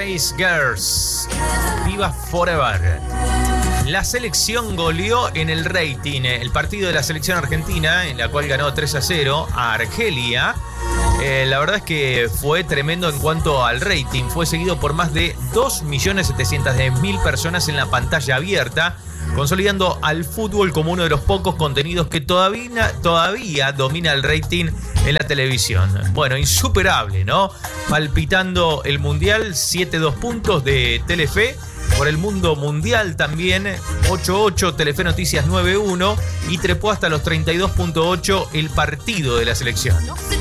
Spice Girls, Viva Forever. La selección goleó en el rating el partido de la selección argentina, en la cual ganó 3-0 a Argelia. La verdad es que fue tremendo en cuanto al rating. Fue seguido por más de 2.700.000 personas en la pantalla abierta, consolidando al fútbol como uno de los pocos contenidos que todavía domina el rating en la televisión. Bueno, insuperable, ¿no? Palpitando el Mundial, 7-2 puntos de Telefe. Por el mundo mundial también, 8-8, Telefe Noticias 9-1, y trepó hasta los 32.8 el partido de la selección.